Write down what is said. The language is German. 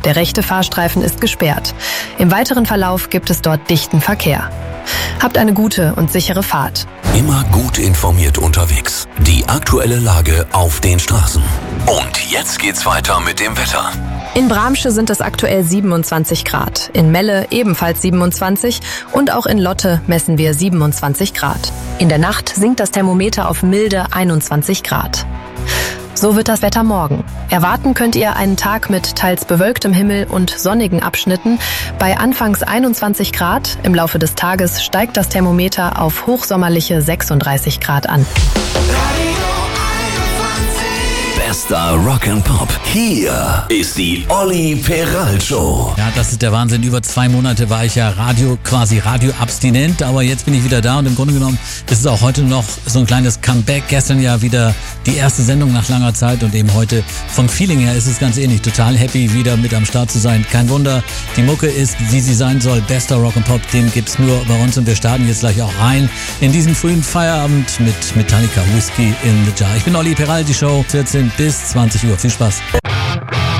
Der rechte Fahrstreifen ist gesperrt. Im weiteren Verlauf gibt es dort dichten Verkehr. Habt eine gute und sichere Fahrt. Immer gut informiert unterwegs. Die aktuelle Lage auf den Straßen. Und jetzt geht's weiter mit dem Wetter. In Bramsche sind es aktuell 27 Grad, in Melle ebenfalls 27 und auch in Lotte messen wir 27 Grad. In der Nacht sinkt das Thermometer auf milde 21 Grad. So wird das Wetter morgen. Erwarten könnt ihr einen Tag mit teils bewölktem Himmel und sonnigen Abschnitten. Bei anfangs 21 Grad, im Laufe des Tages steigt das Thermometer auf hochsommerliche 36 Grad an. Bester Rock'n'Pop. Hier ist die Olli Peral Show. Ja, das ist der Wahnsinn. Über 2 Monate war ich ja radioabstinent, aber jetzt bin ich wieder da und im Grunde genommen ist es auch heute noch so ein kleines Comeback. Gestern ja wieder die erste Sendung nach langer Zeit und eben heute vom Feeling her ist es ganz ähnlich. Total happy, wieder mit am Start zu sein. Kein Wunder, die Mucke ist, wie sie sein soll. Bester Rock'n'Pop, den gibt's nur bei uns und wir starten jetzt gleich auch rein in diesen frühen Feierabend mit Metallica, Whiskey in the Jar. Ich bin Olli Peral, die Show 14 bis 20 Uhr. Viel Spaß.